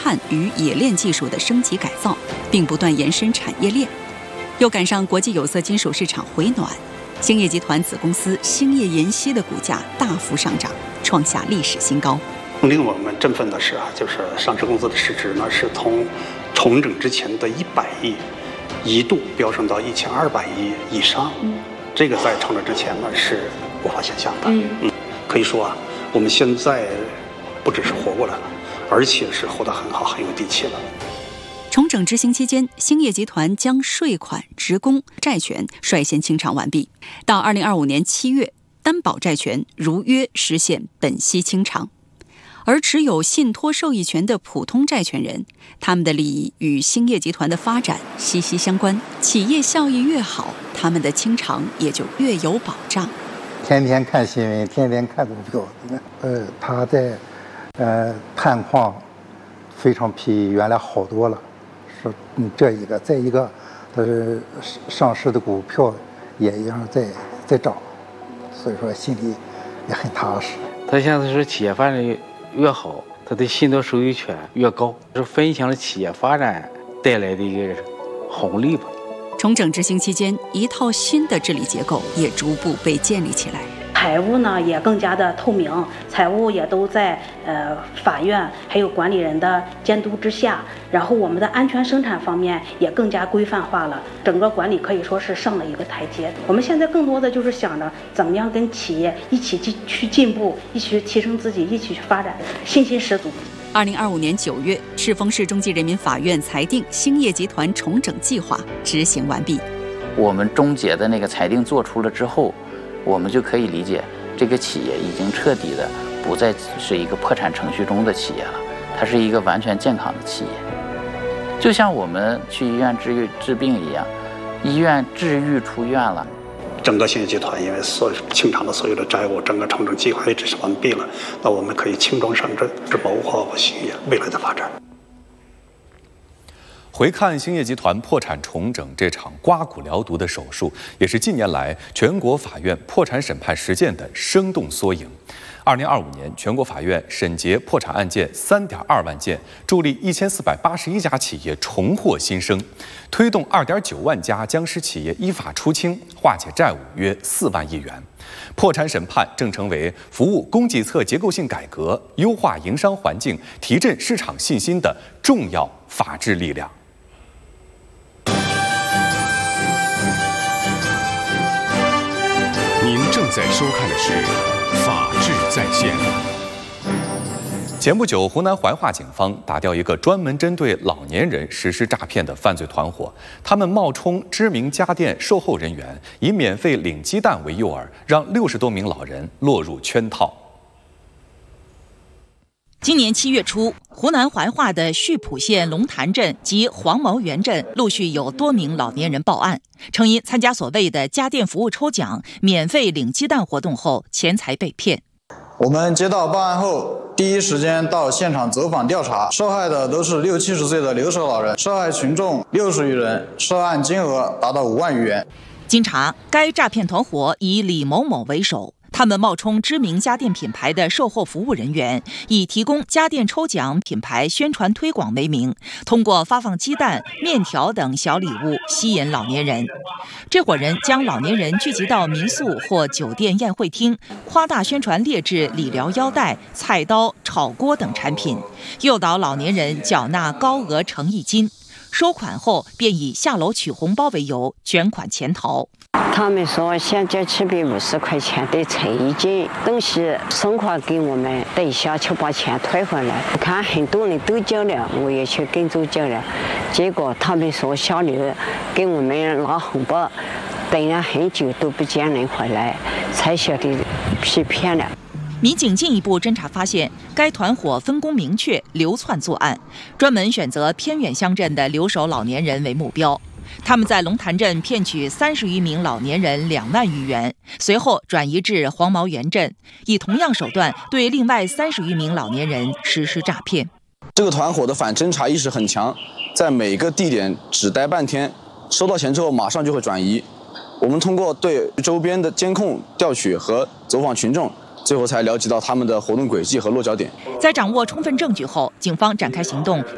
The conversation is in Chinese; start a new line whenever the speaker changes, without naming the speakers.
炭与冶炼技术的升级改造，并不断延伸产业链。又赶上国际有色金属市场回暖，兴业集团子公司兴业研锡的股价大幅上涨，创下历史新高。
令我们振奋的是就是上市公司的市值呢是从重整之前的100亿，一度飙升到1200亿以上。这个在重整之前呢是无法想象的。可以说我们现在不只是活过来了，而且是活得很好，很有底气了。
重整执行期间，兴业集团将税款、职工、债权率先清偿完毕。到2025年7月，担保债权如约实现本息清偿。而持有信托受益权的普通债权人，他们的利益与兴业集团的发展息息相关。企业效益越好，他们的清偿也就越有保障。
天天看新闻，天天看股票，他在探矿非常比原来好多了。是这一个，再一个，上市的股票也一样在涨，所以说心里也很踏实。
他现在是企业发展越好，他的信托收益权越高，是分享了企业发展带来的一个红利吧。
重整执行期间，一套新的治理结构也逐步被建立起来。
财务呢也更加的透明，财务也都在法院还有管理人的监督之下，然后我们的安全生产方面也更加规范化了，整个管理可以说是上了一个台阶。我们现在更多的就是想着怎么样跟企业一起去进步，一起去提升自己，一起去发展，信心十足。
2025年9月，赤峰市中级人民法院裁定兴业集团重整计划执行完毕。
我们终结的那个裁定做出了之后，我们就可以理解，这个企业已经彻底的不再是一个破产程序中的企业了，它是一个完全健康的企业。就像我们去医院治病一样，医院治愈出院了。
整个兴业集团因为清偿的所有的债务，整个重整计划也执行完毕了，那我们可以轻装上阵，是保护好兴业未来的发展。
回看兴业集团破产重整这场刮骨疗毒的手术，也是近年来全国法院破产审判实践的生动缩影。2025年，全国法院审结破产案件3.2万件，助力1481家企业重获新生，推动2.9万家僵尸企业依法出清，化解债务约4万亿元。破产审判正成为服务供给侧结构性改革、优化营商环境、提振市场信心的重要法治力量。
您正在收看的是《法治在线》。
前不久，湖南怀化警方打掉一个专门针对老年人实施诈骗的犯罪团伙，他们冒充知名家电售后人员，以免费领鸡蛋为诱饵，让60多名老人落入圈套。
今年7月初，湖南怀化的溆浦县龙潭镇及黄毛园镇陆续有多名老年人报案，称因参加所谓的家电服务抽奖、免费领鸡蛋活动后，钱财被骗。
我们接到报案后，第一时间到现场走访调查，受害的都是60、70岁的留守老人，受害群众60余人，涉案金额达到5万余元。
经查，该诈骗团伙以李某某为首。他们冒充知名家电品牌的售后服务人员，以提供家电抽奖、品牌宣传推广为名，通过发放鸡蛋、面条等小礼物吸引老年人。这伙人将老年人聚集到民宿或酒店宴会厅，夸大宣传劣质理疗腰带、菜刀、炒锅等产品，诱导老年人缴纳高额诚意金。收款后，便以下楼取红包为由卷款潜逃。
他们说先交750块钱的诚意金，东西送货给我们，等一下就把钱退回来。我看很多人都交了，我也去跟着交了，结果他们说下楼给我们拿红包，等了很久都不见人回来，才晓得被骗了。
民警进一步侦查发现，该团伙分工明确，流窜作案，专门选择偏远乡镇的留守老年人为目标。他们在龙潭镇骗取30余名老年人2万余元，随后转移至黄毛园镇，以同样手段对另外30余名老年人实施诈骗。
这个团伙的反侦查意识很强，在每个地点只待半天，收到钱之后马上就会转移。我们通过对周边的监控调取和走访群众，最后才了解到他们的活动轨迹和落脚点。
在掌握充分证据后，警方展开行动，